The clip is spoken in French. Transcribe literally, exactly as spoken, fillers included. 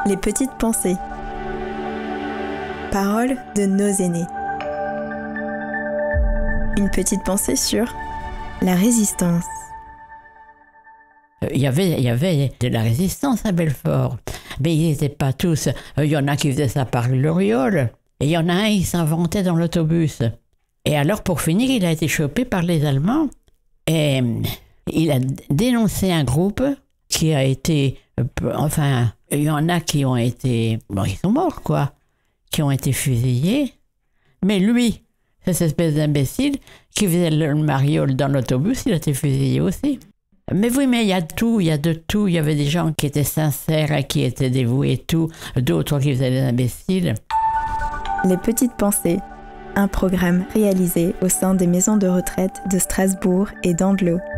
Les petites pensées. Paroles de nos aînés. Une petite pensée sur la résistance. Il y avait, il y avait de la résistance à Belfort, mais ils n'étaient pas tous. Il y en a qui faisaient ça par gloriole, et il y en a un qui s'inventait dans l'autobus. Et alors, pour finir, il a été chopé par les Allemands, et il a dénoncé un groupe qui a été... Enfin, il y en a qui ont été... Bon, ils sont morts, quoi, qui ont été fusillés, mais lui, cette espèce d'imbécile qui faisait le mariole dans l'autobus, il a été fusillé aussi. Mais oui, mais il y a de tout, il y a de tout. Il y avait des gens qui étaient sincères, qui étaient dévoués et tout, d'autres qui faisaient des imbéciles. Les petites pensées, un programme réalisé au sein des maisons de retraite de Strasbourg et d'Andelot.